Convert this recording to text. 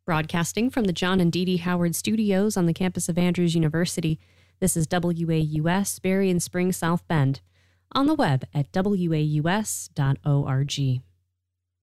Broadcasting from the John and Dee Dee Howard Studios on the campus of Andrews University, this is WAUS, Berry and Spring, South Bend, on the web at waus.org.